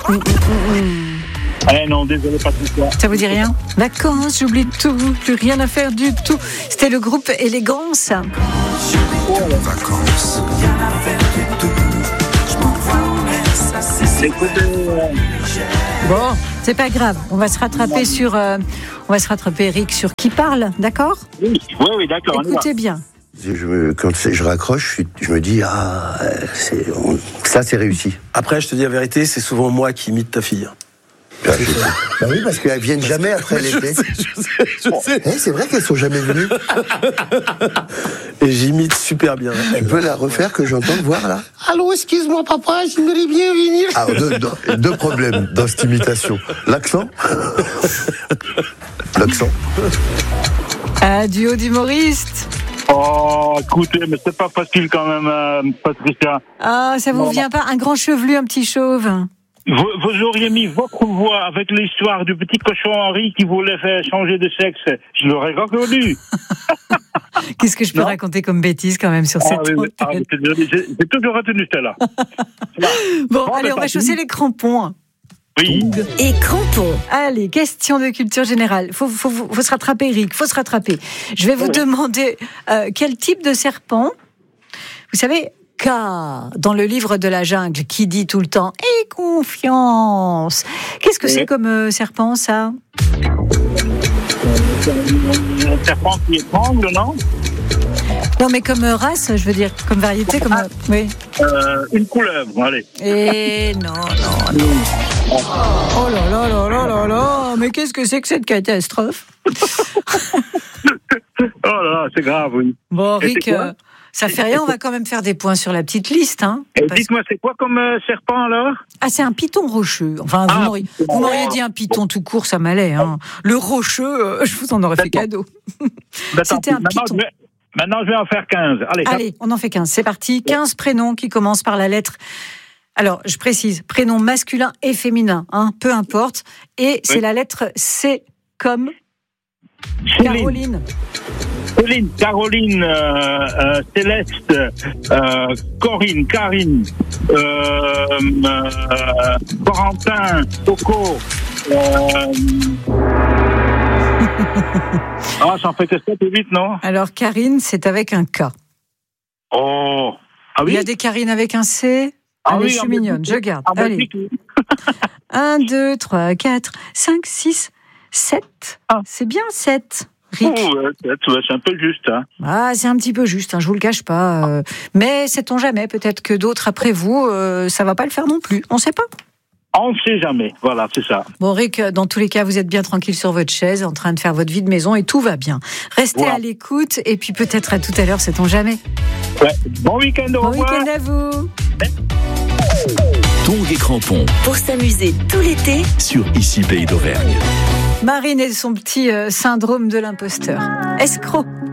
Non, désolé, pas tout ça. Ça vous dit rien? Vacances, j'oublie tout, plus rien à faire du tout. C'était le groupe Élégance. Vacances. Bon, c'est pas grave. On va se rattraper Eric, sur Qui parle, d'accord? Oui, d'accord. Écoutez bien. Quand je raccroche, je me dis ça c'est réussi. Après, je te dis la vérité, c'est souvent moi qui imite ta fille. Bah oui, parce qu'elles viennent jamais après l'été. Je sais. C'est vrai qu'elles sont jamais venues. Et j'imite super bien. Tu peux la refaire que j'entende voir là? Allô, excuse-moi papa, j'aimerais bien venir. Alors, deux problèmes dans cette imitation. L'accent. Un duo d'humoristes. Oh, écoutez, mais c'est pas facile quand même, Patricia. Ah, ça vous vient pas? Un grand chevelu, un petit chauve. Vous auriez mis votre voix avec l'histoire du petit cochon Henri qui voulait faire changer de sexe. Je l'aurais reconnu. Qu'est-ce que je peux raconter comme bêtise quand même sur cette antenne? J'ai toujours retenu celle-là. Bon, allez, on va chausser les crampons. Oui. Et crampons. Allez, question de culture générale. Faut se rattraper, Eric. Faut se rattraper. Je vais vous demander quel type de serpent. Vous savez, K dans le livre de la jungle qui dit tout le temps aie confiance. Qu'est-ce que c'est comme serpent, ça? Un serpent qui étrangle, non? Non, mais comme race, je veux dire, comme variété, comme oui. Une couleuvre, allez. Et non. Oh là, mais qu'est-ce que c'est que cette catastrophe? Oh là, c'est grave, oui. Bon, Rick, ça fait rien, on va quand même faire des points sur la petite liste. Dites-moi, c'est quoi comme serpent, alors? Ah, c'est un python rocheux. Enfin, vous m'auriez dit un python tout court, ça m'allait. Le rocheux, je vous en aurais fait cadeau. C'était un python. Maintenant, je vais en faire 15. Allez, on en fait 15. C'est parti. 15 prénoms qui commencent par la lettre. Alors, je précise, prénom masculin et féminin, peu importe. Et c'est la lettre C comme Caroline. Caroline, Céleste, Corinne, Karine, Corentin, Coco. Ça en fait que 7 ou 8, non? Alors, Karine, c'est avec un K. Oh, ah oui? Il y a des Karines avec un C. Allez, je suis mignonne, je garde. Allez. 1, 2, 3, 4, 5, 6, 7. C'est bien 7. Rick. C'est un peu juste. C'est un petit peu juste, je vous le cache pas. Mais sait-on jamais, peut-être que d'autres après vous, ça va pas le faire non plus. On sait pas. On ne sait jamais, voilà, c'est ça. Bon, Rick, dans tous les cas, vous êtes bien tranquille sur votre chaise, en train de faire votre vie de maison et tout va bien. Restez à l'écoute et puis peut-être à tout à l'heure, sait-on jamais. Ouais. Bon week-end, au revoir. Bon week-end à vous. Tongs et crampons. Pour s'amuser tout l'été Sur Ici Pays d'Auvergne. Marine et son petit syndrome de l'imposteur. Escroc.